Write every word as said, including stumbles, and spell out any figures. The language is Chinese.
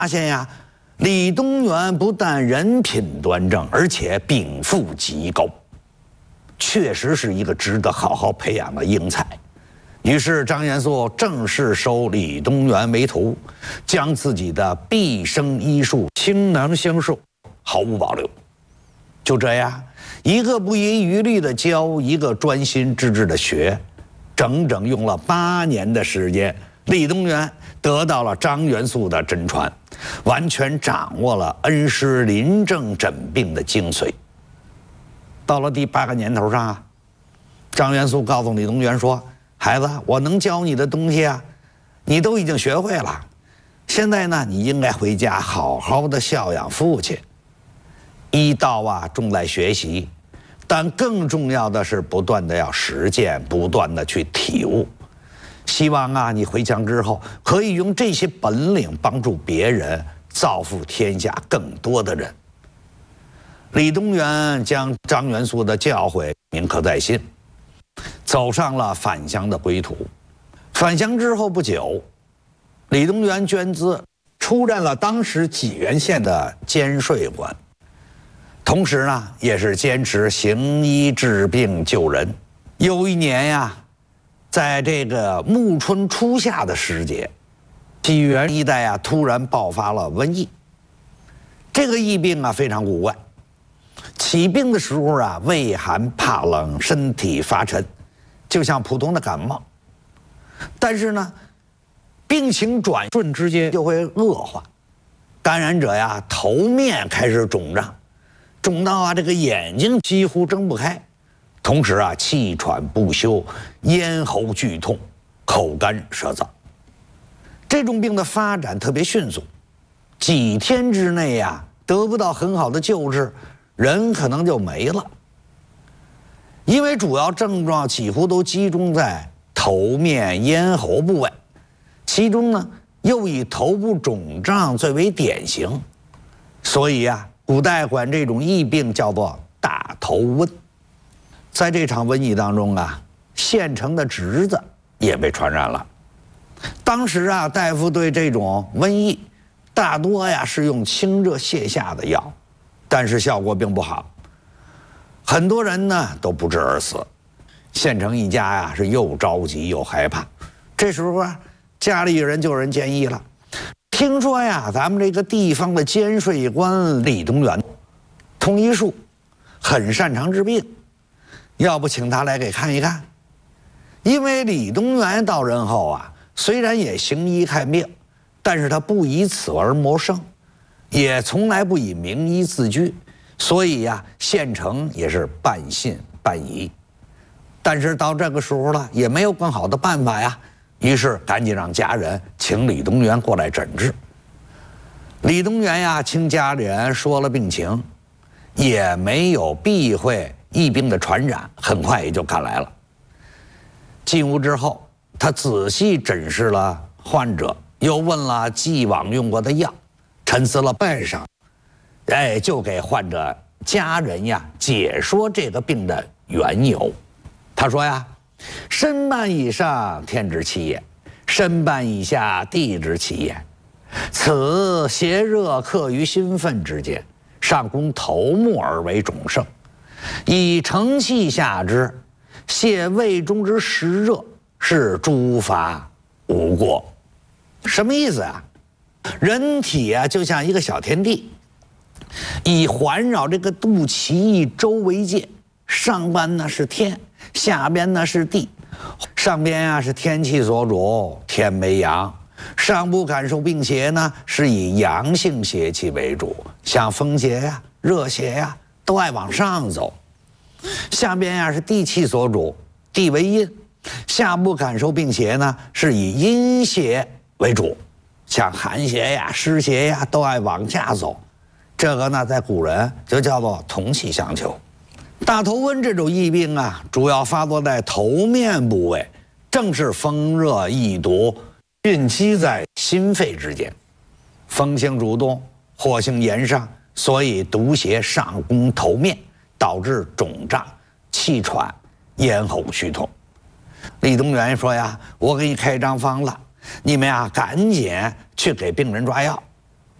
发现呀，李东垣不但人品端正，而且禀赋极高，确实是一个值得好好培养的英才。于是张元素正式收李东垣为徒，将自己的毕生医术倾囊相授，毫无保留。就这样，一个不遗余力的教，一个专心致志的学，整整用了八年的时间，李东垣得到了张元素的真传，完全掌握了恩师临症诊病的精髓。到了第八个年头上啊，张元素告诉李东垣说：“孩子，我能教你的东西啊，你都已经学会了。现在呢，你应该回家好好的孝养父亲。医道啊，重在学习，但更重要的是不断的要实践，不断的去体悟。希望啊，你回乡之后可以用这些本领帮助别人，造福天下更多的人。”李东垣将张元素的教诲铭刻在心，走上了返乡的归途。返乡之后不久，李东垣捐资出任了当时济源县的监税官，同时呢，也是坚持行医治病救人。有一年呀，在这个暮春初夏的时节，济源一带啊突然爆发了瘟疫。这个疫病啊非常古怪，起病的时候啊畏寒怕冷，身体发沉，就像普通的感冒。但是呢，病情转瞬之间就会恶化，感染者呀头面开始肿胀，肿到啊这个眼睛几乎睁不开，同时啊气喘不休，咽喉剧痛，口干舌燥。这种病的发展特别迅速，几天之内呀得不到很好的救治，人可能就没了。因为主要症状几乎都集中在头面咽喉部位，其中呢又以头部肿胀最为典型，所以呀、啊，古代管这种疫病叫做大头瘟。在这场瘟疫当中啊，县城的侄子也被传染了。当时啊，大夫对这种瘟疫大多呀是用清热泻下的药，但是效果并不好，很多人呢都不治而死。县城一家呀是又着急又害怕。这时候啊，家里有人就有人建议了，听说呀咱们这个地方的监税官李东垣通医术，很擅长治病，要不请他来给看一看。因为李东垣到任后啊，虽然也行医看病，但是他不以此而谋生，也从来不以名医自居，所以呀县城也是半信半疑。但是到这个时候了，也没有更好的办法呀，于是赶紧让家人请李东垣过来诊治。李东垣呀听家里人说了病情，也没有避讳疫病的传染，很快也就赶来了。进屋之后，他仔细诊视了患者，又问了既往用过的药，沉思了半晌，哎，就给患者家人呀解说这个病的缘由。他说呀，身半以上天之气也，身半以下地之气也，此邪热克于心肺之间，上攻头目而为肿盛，以承气下之，泻胃中之实热，是诸法无过。什么意思啊？人体啊就像一个小天地，以环绕这个肚脐一周为界，上半呢是天，下边呢是地。上边啊是天气所主，天为阳，上部感受病邪呢是以阳性邪气为主，像风邪呀、热邪呀都爱往上走。下边呀是地气所主，地为阴，下部感受病邪呢是以阴邪为主，像寒邪呀、湿邪呀都爱往下走。这个呢在古人就叫做同气相求。大头瘟这种疫病啊，主要发作在头面部位，正是风热易毒，蕴积在心肺之间。风性主动，火性炎上，所以毒邪上攻头面，导致肿胀、气喘、咽喉虚痛。李东垣说呀，我给你开张方了，你们呀赶紧去给病人抓药。